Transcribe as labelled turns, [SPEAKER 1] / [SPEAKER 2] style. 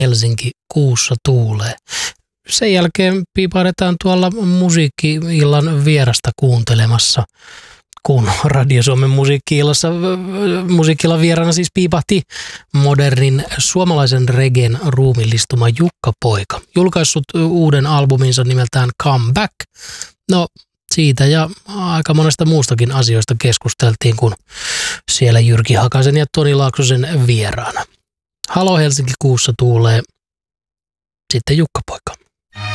[SPEAKER 1] Helsinki kuussa tuulee. Sen jälkeen piipahdetaan tuolla musiikki-illan vierasta kuuntelemassa, kun Radio Suomen musiikki-illan vieraana siis piipahti modernin suomalaisen regen ruumillistuma Jukka Poika. Julkaissut uuden albuminsa nimeltään Come Back. No siitä ja aika monesta muustakin asioista keskusteltiin, kun siellä Jyrki Hakasen ja Toni Laaksosen vieraana. Halo Helsinki kuussa tuulee, sitten Jukka Poika.